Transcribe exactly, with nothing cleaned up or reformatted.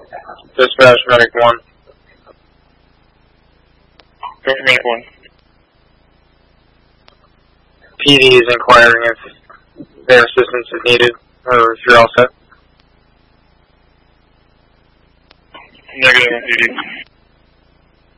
Dispatch, medic one. Medic one. P D is inquiring if their assistance is needed, or if you're all set. Negative, P D.